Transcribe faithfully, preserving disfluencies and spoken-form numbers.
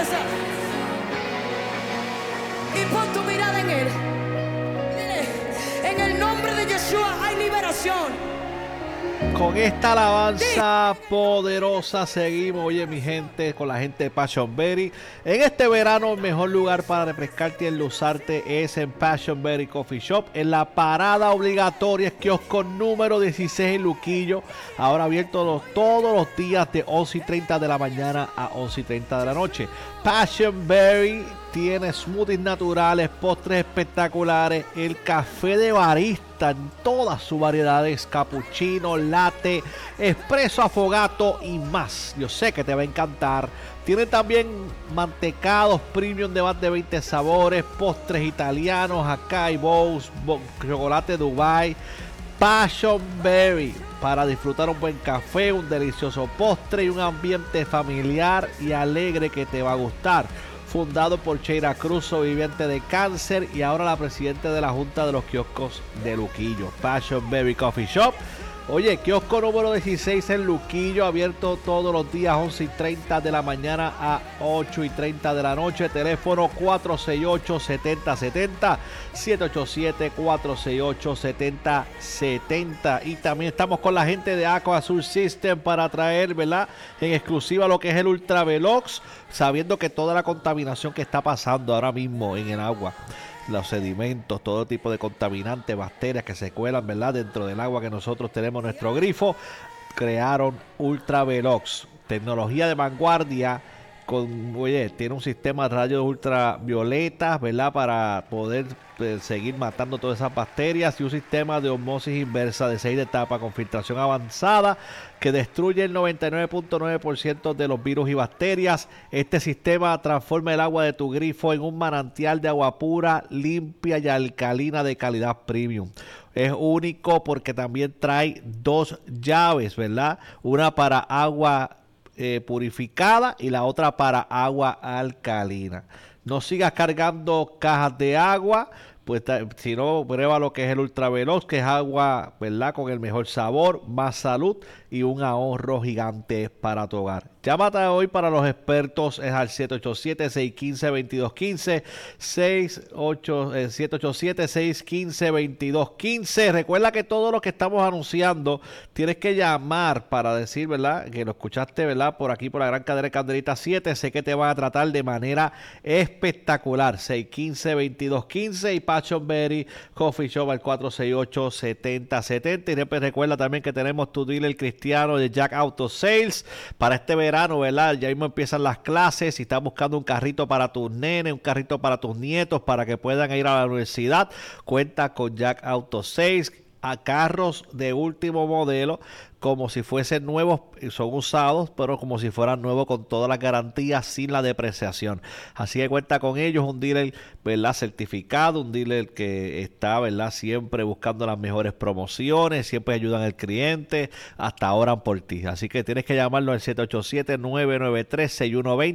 cabeza y pon tu mirada en Él. Dile, en el nombre de Yeshua hay liberación. Con esta alabanza poderosa seguimos, oye mi gente, con la gente de Passion Berry. En este verano el mejor lugar para refrescarte y enluzarte es en Passion Berry Coffee Shop. En la parada obligatoria es kiosco número dieciséis en Luquillo. Ahora abierto los, todos los días de once y treinta de la mañana a once y treinta de la noche. Passion Berry tiene smoothies naturales, postres espectaculares, el café de barista en todas sus variedades, cappuccino, latte, espresso affogato y más. Yo sé que te va a encantar. Tiene también mantecados premium de más de veinte sabores, postres italianos, acai bowls, chocolate Dubai. Passion Berry, para disfrutar un buen café, un delicioso postre y un ambiente familiar y alegre que te va a gustar. Fundado por Sheila Cruz, sobreviviente de cáncer y ahora la presidenta de la Junta de los Kioscos de Luquillo. Passion Berry Coffee Shop. Oye, kiosco número dieciséis en Luquillo, abierto todos los días once y treinta de la mañana a ocho y treinta de la noche. Teléfono cuatro seis ocho, siete cero siete cero, siete ocho siete, cuatro seis ocho, siete cero siete cero. Y también estamos con la gente de Aqua Azul System para traer, ¿verdad?, en exclusiva lo que es el Ultra Velox, sabiendo que toda la contaminación que está pasando ahora mismo en el agua, los sedimentos, todo tipo de contaminantes, bacterias que se cuelan, ¿verdad?, dentro del agua que nosotros tenemos en nuestro grifo, crearon Ultra Velox, tecnología de vanguardia con, oye, tiene un sistema de rayos ultravioletas, ¿verdad?, para poder eh, seguir matando todas esas bacterias, y un sistema de osmosis inversa de seis etapas con filtración avanzada que destruye el noventa y nueve punto nueve por ciento de los virus y bacterias. Este sistema transforma el agua de tu grifo en un manantial de agua pura, limpia y alcalina de calidad premium. Es único porque también trae dos llaves, ¿verdad? Una para agua eh, purificada y la otra para agua alcalina. No sigas cargando cajas de agua, pues si no, prueba lo que es el Ultra Veloz, que es agua, ¿verdad?, con el mejor sabor, más salud y un ahorro gigante para tu hogar. Llámate hoy para los expertos, es al siete ocho siete, seis uno cinco, dos dos uno cinco, siete ocho siete, seis uno cinco, dos dos uno cinco. Recuerda que todo lo que estamos anunciando tienes que llamar para decir, ¿verdad?, que lo escuchaste, ¿verdad?, por aquí por la Gran Cadena Candelita siete. Sé que te van a tratar de manera espectacular. seis uno cinco, dos dos uno cinco y Passion Berry Coffee Shop al cuatro seis ocho, siete cero siete cero. Y recuerda también que tenemos tu dealer cristiano de Jack Auto Sales para este verano, ¿verdad? Ya mismo empiezan las clases. Si estás buscando un carrito para tus nenes, un carrito para tus nietos, para que puedan ir a la universidad, cuenta con Jack Auto Sales. A carros de último modelo, como si fuesen nuevos, son usados, pero como si fueran nuevos, con todas las garantías, sin la depreciación. Así que cuenta con ellos, un dealer, ¿verdad?, certificado, un dealer que está, ¿verdad?, siempre buscando las mejores promociones, siempre ayudan al cliente, hasta oran por ti. Así que tienes que llamarlo al siete ocho siete, nueve nueve tres, seis uno dos cero.